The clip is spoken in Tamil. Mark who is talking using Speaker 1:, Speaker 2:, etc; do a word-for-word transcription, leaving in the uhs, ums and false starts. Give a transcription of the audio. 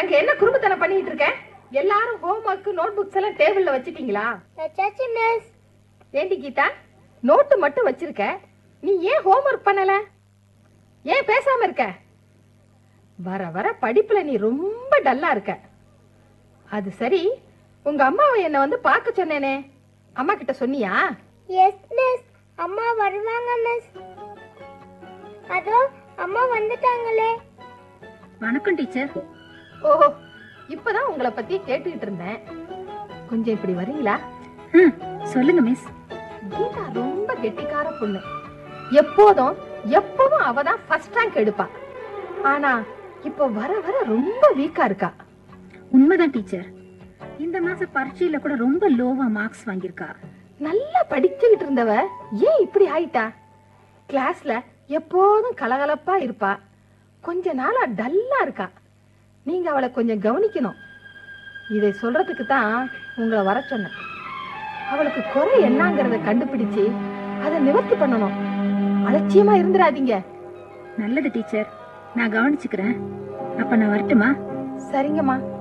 Speaker 1: அங்க என்ன குறும்புத்தனம் பண்ணிட்டு இருக்க? எல்லாரும் ஹோம்வொர்க் நோட் புக்ஸ் எல்லாம் டேபிள்ல வச்சிட்டீங்களா?
Speaker 2: வச்சாச்சு மிஸ்.
Speaker 1: ஏண்டி கீதா, நோட்டு மட்டும் வச்சிருக்க, நீ ஏன் ஹோம்வொர்க் பண்ணல? ஏன் பேசாம இருக்க? வர வர படிப்புல நீ ரொம்ப டல்லா இருக்க. அது சரி, உங்க அம்மாவை என்ன வந்து பார்க்க சொன்னேனே, அம்மா கிட்ட சொன்னியா?
Speaker 2: எஸ் மிஸ், அம்மா வருவாங்க மிஸ். அதோ அம்மா வந்துட்டாங்களே.
Speaker 3: வணக்கம் டீச்சர்.
Speaker 1: ஓஹோ, இப்பதான் உங்களை பத்தி கேட்டுக்கிட்டு இருந்தேன். கொஞ்சம் இப்படி வரீங்களா?
Speaker 3: ம், சொல்லுங்க மிஸ்.
Speaker 1: கீதா ரொம்ப கெட்டிக்கார பொண்ணு. எப்போதும் எப்பவும் அவதான் ஃபர்ஸ்ட் ரேங்க் எடுப்பா. ஆனா இப்போ வர வர ரொம்ப வீக்கா இருக்கா.
Speaker 3: உண்மைதான் டீச்சர். இந்த மாச பரீட்சையில கூட ரொம்ப லோவா மார்க்ஸ் வாங்கியிருக்கா.
Speaker 1: நல்லா படிச்சுக்கிட்டு இருந்தவ ஏன் இப்படி ஆயிட்டா? கிளாஸ்ல எப்போதும் கலகலப்பா இருப்பா, கொஞ்ச நாளா டல்லா இருக்கா. நீங்க அவளை கொஞ்சம் கவனிக்கணும். இதை சொல்றதுக்கு தான் உங்களை வர சொன்னேன். அவளுக்கு குறை என்னங்கறத கண்டுபிடிச்சு அதை நிவர்த்தி பண்ணணும். அலட்சியமா இருந்துடாதீங்க.
Speaker 3: நல்லது டீச்சர், நான் கவனிச்சுக்கிறேன். அப்ப நான் வரட்டுமா?
Speaker 1: சரிங்கம்மா.